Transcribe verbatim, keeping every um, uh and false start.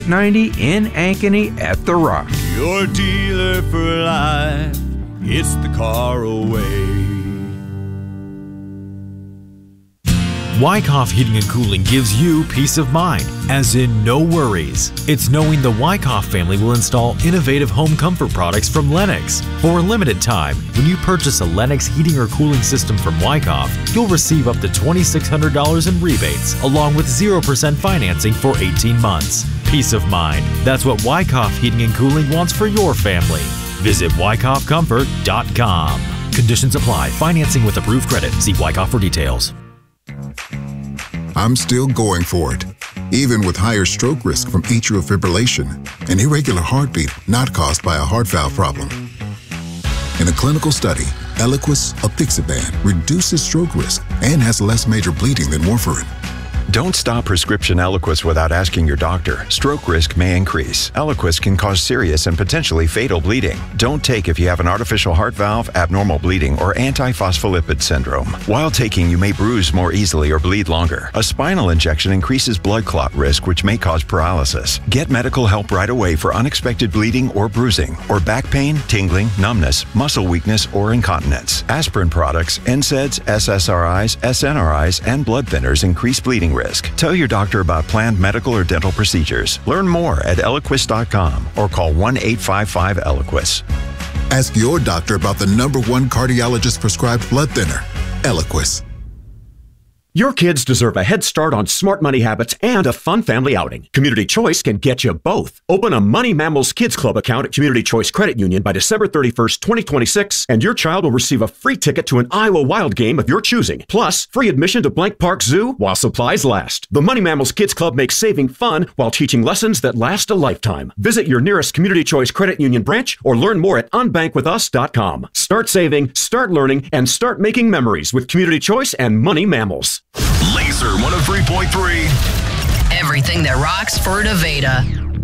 ninety in Ankeny at The Rock. Your dealer for life, it's the car away. Wyckoff Heating and Cooling gives you peace of mind, as in no worries. It's knowing the Wyckoff family will install innovative home comfort products from Lennox. For a limited time, when you purchase a Lennox heating or cooling system from Wyckoff, you'll receive up to two thousand six hundred dollars in rebates, along with zero percent financing for eighteen months. Peace of mind. That's what Wyckoff Heating and Cooling wants for your family. Visit wyckoff comfort dot com. Conditions apply. Financing with approved credit. See Wyckoff for details. I'm still going for it, even with higher stroke risk from atrial fibrillation, an irregular heartbeat not caused by a heart valve problem. In a clinical study, Eliquis apixaban reduces stroke risk and has less major bleeding than warfarin. Don't stop prescription Eliquis without asking your doctor. Stroke risk may increase. Eliquis can cause serious and potentially fatal bleeding. Don't take if you have an artificial heart valve, abnormal bleeding, or antiphospholipid syndrome. While taking, you may bruise more easily or bleed longer. A spinal injection increases blood clot risk, which may cause paralysis. Get medical help right away for unexpected bleeding or bruising, or back pain, tingling, numbness, muscle weakness, or incontinence. Aspirin products, N SAIDs, S S R Is, S N R Is, and blood thinners increase bleeding risk. Tell your doctor about planned medical or dental procedures. Learn more at eliquis dot com or call one eight five five Eliquis. Ask your doctor about the number one cardiologist prescribed blood thinner, Eliquis. Your kids deserve a head start on smart money habits and a fun family outing. Community Choice can get you both. Open a Money Mammals Kids Club account at Community Choice Credit Union by December thirty-first, twenty twenty-six, and your child will receive a free ticket to an Iowa Wild game of your choosing, plus free admission to Blank Park Zoo while supplies last. The Money Mammals Kids Club makes saving fun while teaching lessons that last a lifetime. Visit your nearest Community Choice Credit Union branch or learn more at unbank with us dot com. Start saving, start learning, and start making memories with Community Choice and Money Mammals. Laser one oh three point three. Everything that rocks for Nevada.